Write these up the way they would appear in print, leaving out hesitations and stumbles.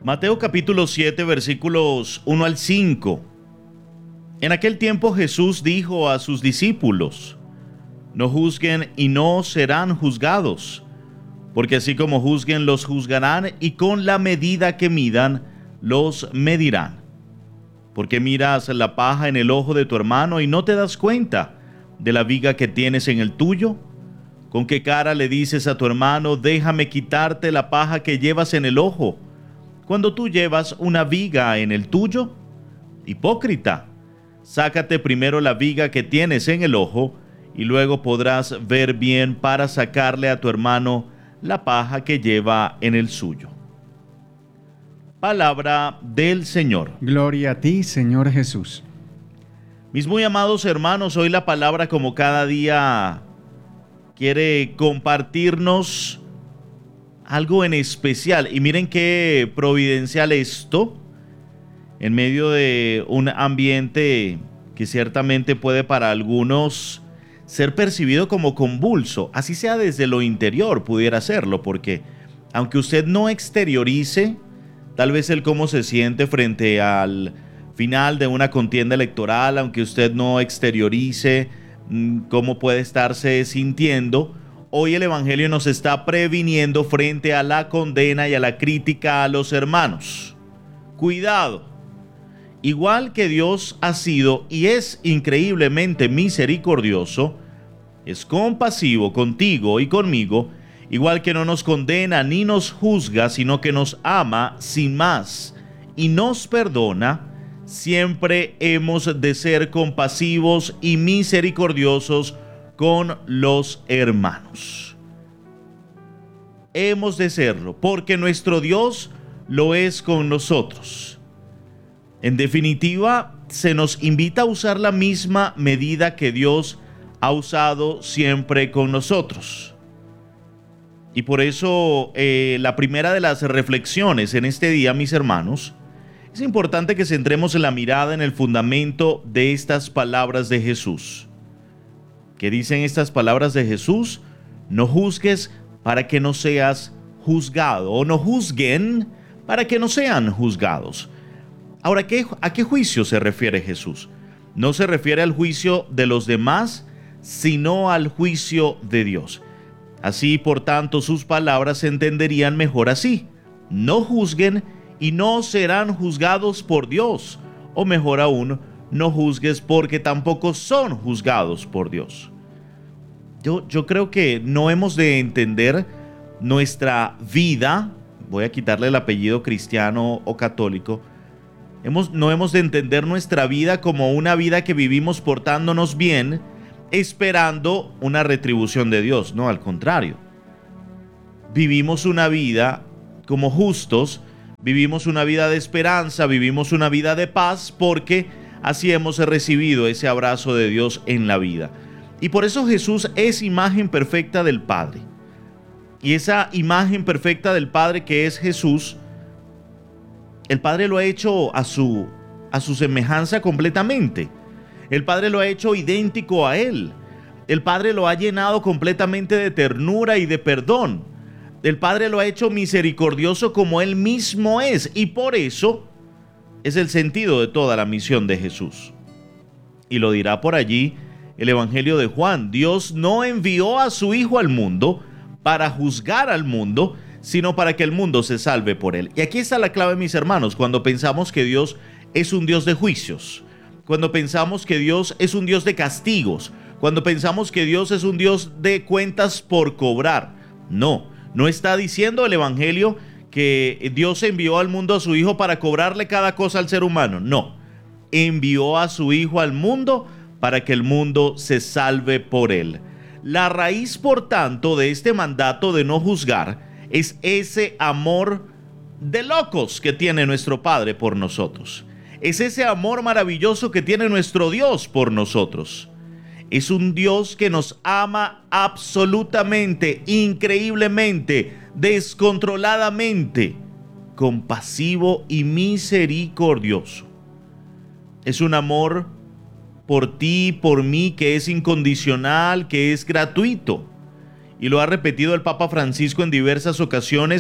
Mateo capítulo 7 versículos 1 al 5. En aquel tiempo Jesús dijo a sus discípulos: No juzguen y no serán juzgados, porque así como juzguen los juzgarán, y con la medida que midan los medirán. Porque miras la paja en el ojo de tu hermano y no te das cuenta de la viga que tienes en el tuyo. ¿Con qué cara le dices a tu hermano: déjame quitarte la paja que llevas en el ojo, cuando tú llevas una viga en el tuyo? Hipócrita, sácate primero la viga que tienes en el ojo, y luego podrás ver bien para sacarle a tu hermano la paja que lleva en el suyo. Palabra del Señor. Gloria a ti, Señor Jesús. Mis muy amados hermanos, hoy la palabra, como cada día, quiere compartirnos algo en especial. Y miren qué providencial esto, en medio de un ambiente que ciertamente puede para algunos ser percibido como convulso, así sea desde lo interior pudiera serlo, porque aunque usted no exteriorice tal vez el cómo se siente frente al final de una contienda electoral, aunque usted no exteriorice cómo puede estarse sintiendo, hoy el Evangelio nos está previniendo frente a la condena y a la crítica a los hermanos. Cuidado. Igual que Dios ha sido y es increíblemente misericordioso, es compasivo contigo y conmigo, igual que no nos condena ni nos juzga, sino que nos ama sin más y nos perdona, siempre hemos de ser compasivos y misericordiosos con los hermanos. Hemos de serlo, porque nuestro Dios lo es con nosotros. En definitiva, se nos invita a usar la misma medida que Dios ha usado siempre con nosotros. Y por eso, la primera de las reflexiones en este día, mis hermanos, es importante que centremos la mirada en el fundamento de estas palabras de Jesús. ¿Qué dicen estas palabras de Jesús? No juzgues para que no seas juzgado, o no juzguen para que no sean juzgados. Ahora, ¿a qué juicio se refiere Jesús? No se refiere al juicio de los demás, sino al juicio de Dios. Así, por tanto, sus palabras se entenderían mejor así: no juzguen y no serán juzgados por Dios, o mejor aún, no juzgues porque tampoco son juzgados por Dios. Yo creo que no hemos de entender nuestra vida, voy a quitarle el apellido cristiano o católico, no hemos de entender nuestra vida como una vida que vivimos portándonos bien, esperando una retribución de Dios. No, al contrario. Vivimos una vida como justos, vivimos una vida de esperanza, vivimos una vida de paz, porque así hemos recibido ese abrazo de Dios en la vida. Y por eso Jesús es imagen perfecta del Padre. Y esa imagen perfecta del Padre que es Jesús, el Padre lo ha hecho a su semejanza completamente. El Padre lo ha hecho idéntico a Él. El Padre lo ha llenado completamente de ternura y de perdón. El Padre lo ha hecho misericordioso como Él mismo es. Y por eso es el sentido de toda la misión de Jesús. Y lo dirá por allí el Evangelio de Juan: Dios no envió a su Hijo al mundo para juzgar al mundo, sino para que el mundo se salve por él. Y aquí está la clave, mis hermanos, cuando pensamos que Dios es un Dios de juicios, cuando pensamos que Dios es un Dios de castigos, cuando pensamos que Dios es un Dios de cuentas por cobrar. No está diciendo el Evangelio que Dios envió al mundo a su Hijo para cobrarle cada cosa al ser humano. No, envió a su Hijo al mundo para que el mundo se salve por él. La raíz, por tanto, de este mandato de no juzgar es ese amor de locos que tiene nuestro Padre por nosotros. Es ese amor maravilloso que tiene nuestro Dios por nosotros. Es un Dios que nos ama absolutamente, increíblemente, descontroladamente, compasivo y misericordioso. Es un amor por ti, por mí, que es incondicional, que es gratuito. Y lo ha repetido el Papa Francisco en diversas ocasiones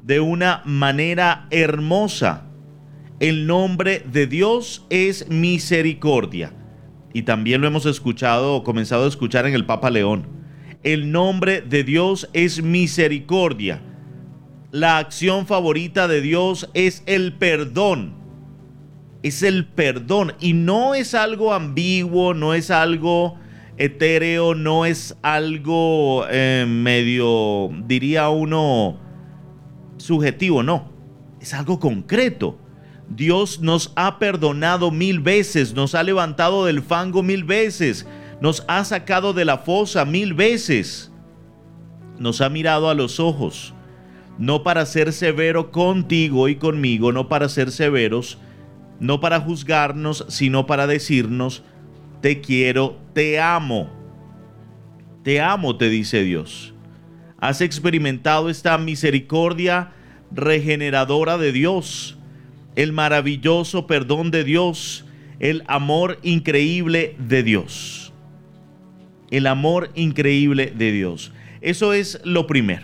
de una manera hermosa. El nombre de Dios es misericordia. Y también lo hemos escuchado o comenzado a escuchar en el Papa León. El nombre de Dios es misericordia. La acción favorita de Dios es el perdón. Es el perdón. Y no es algo ambiguo, no es algo etéreo, no es algo medio, diría uno, subjetivo, no. Es algo concreto. Dios nos ha perdonado 1000 veces, nos ha levantado del fango 1000 veces, nos ha sacado de la fosa 1000 veces. Nos ha mirado a los ojos, no para ser severo contigo y conmigo, no para ser severos, no para juzgarnos, sino para decirnos: te quiero, te amo, te dice Dios. ¿Has experimentado esta misericordia regeneradora de Dios? El maravilloso perdón de Dios, el amor increíble de Dios. El amor increíble de Dios. Eso es lo primero.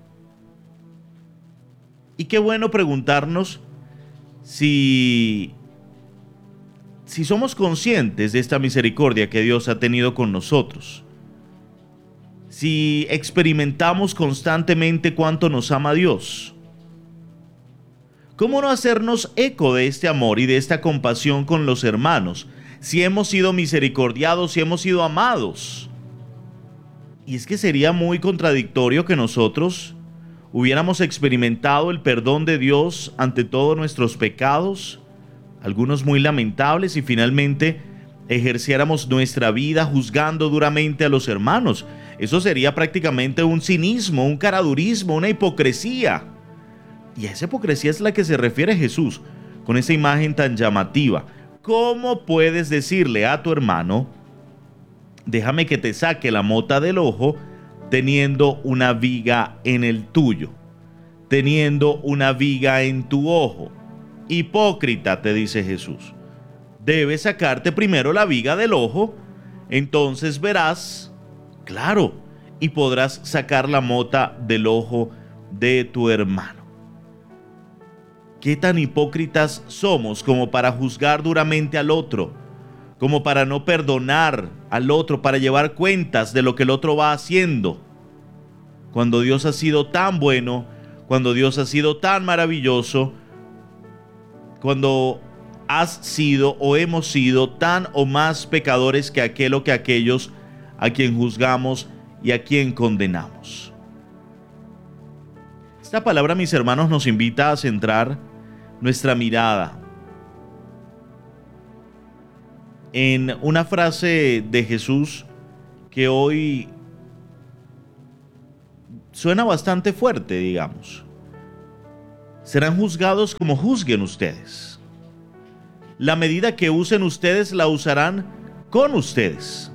Y qué bueno preguntarnos si somos conscientes de esta misericordia que Dios ha tenido con nosotros. Si experimentamos constantemente cuánto nos ama Dios. ¿Cómo no hacernos eco de este amor y de esta compasión con los hermanos, si hemos sido misericordiados, si hemos sido amados? Y es que sería muy contradictorio que nosotros hubiéramos experimentado el perdón de Dios ante todos nuestros pecados, algunos muy lamentables, y finalmente ejerciéramos nuestra vida juzgando duramente a los hermanos. Eso sería prácticamente un cinismo, un caradurismo, una hipocresía. Y a esa hipocresía es la que se refiere Jesús, con esa imagen tan llamativa. ¿Cómo puedes decirle a tu hermano: déjame que te saque la mota del ojo, teniendo una viga en el tuyo, teniendo una viga en tu ojo? Hipócrita, te dice Jesús. Debes sacarte primero la viga del ojo, entonces verás, claro, y podrás sacar la mota del ojo de tu hermano. ¿Qué tan hipócritas somos como para juzgar duramente al otro, como para no perdonar al otro, para llevar cuentas de lo que el otro va haciendo? Cuando Dios ha sido tan bueno, cuando Dios ha sido tan maravilloso, cuando has sido o hemos sido tan o más pecadores que aquel o que aquellos a quien juzgamos y a quien condenamos. Esta palabra, mis hermanos, nos invita a centrar nuestra mirada en una frase de Jesús que hoy suena bastante fuerte, digamos. Serán juzgados como juzguen ustedes. La medida que usen ustedes la usarán con ustedes.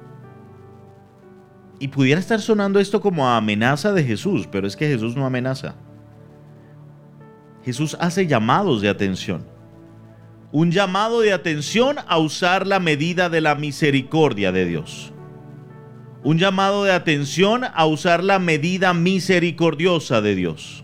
Y pudiera estar sonando esto como amenaza de Jesús, pero es que Jesús no amenaza. Jesús hace llamados de atención. Un llamado de atención a usar la medida de la misericordia de Dios. Un llamado de atención a usar la medida misericordiosa de Dios.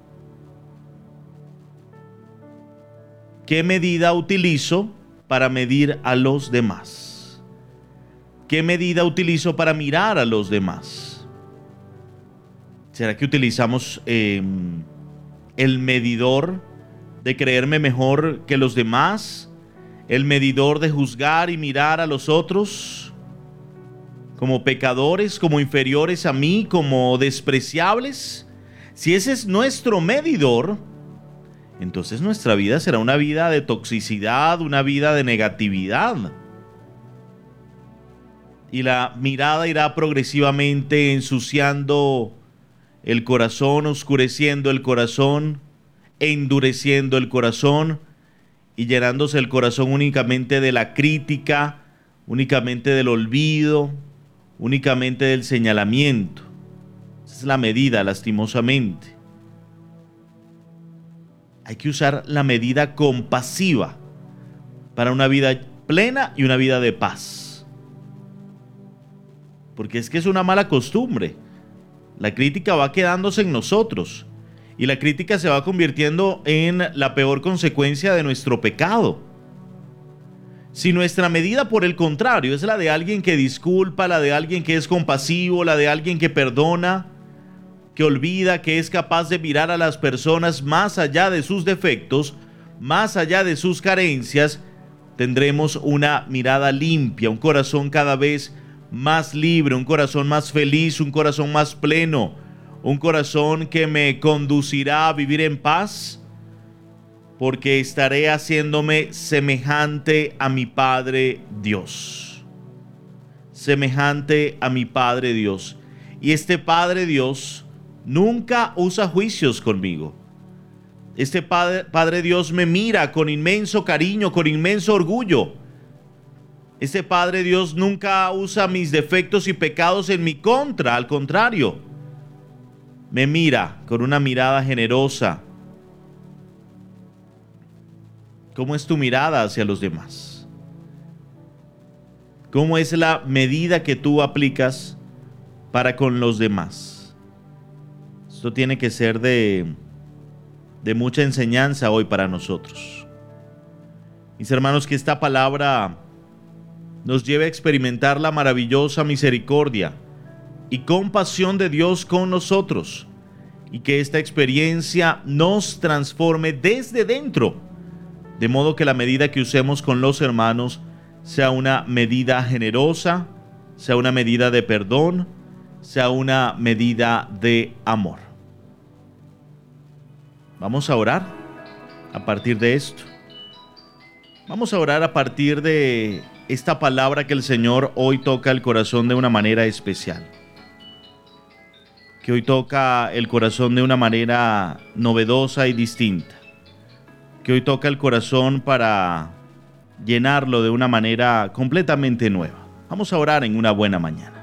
¿Qué medida utilizo para medir a los demás? ¿Qué medida utilizo para mirar a los demás? ¿Será que utilizamos el medidor de creerme mejor que los demás? ¿El medidor de juzgar y mirar a los otros como pecadores, como inferiores a mí, como despreciables? Si ese es nuestro medidor, entonces nuestra vida será una vida de toxicidad, una vida de negatividad. Y la mirada irá progresivamente ensuciando el corazón, oscureciendo el corazón, endureciendo el corazón y llenándose el corazón únicamente de la crítica, únicamente del olvido, únicamente del señalamiento. Esa es la medida, lastimosamente. Hay que usar la medida compasiva para una vida plena y una vida de paz. Porque es que es una mala costumbre. La crítica va quedándose en nosotros Y la crítica se va convirtiendo en la peor consecuencia de nuestro pecado. Si nuestra medida, por el contrario, es la de alguien que disculpa, la de alguien que es compasivo, la de alguien que perdona, que olvida, que es capaz de mirar a las personas más allá de sus defectos, más allá de sus carencias, tendremos una mirada limpia, un corazón cada vez más libre, un corazón más feliz, un corazón más pleno, un corazón que me conducirá a vivir en paz, porque estaré haciéndome semejante a mi Padre Dios. Semejante a mi Padre Dios. Y este Padre Dios nunca usa juicios conmigo. Este Padre Dios me mira con inmenso cariño, con inmenso orgullo. Este Padre Dios nunca usa mis defectos y pecados en mi contra, al contrario. Me mira con una mirada generosa. ¿Cómo es tu mirada hacia los demás? ¿Cómo es la medida que tú aplicas para con los demás? Esto tiene que ser de mucha enseñanza hoy para nosotros. Mis hermanos, que esta palabra nos lleve a experimentar la maravillosa misericordia y compasión de Dios con nosotros, y que esta experiencia nos transforme desde dentro, de modo que la medida que usemos con los hermanos sea una medida generosa, sea una medida de perdón, sea una medida de amor. Vamos a orar a partir de esto. Vamos a orar a partir de esta palabra que el Señor hoy toca el corazón de una manera especial. Que hoy toca el corazón de una manera novedosa y distinta. Que hoy toca el corazón para llenarlo de una manera completamente nueva. Vamos a orar en una buena mañana.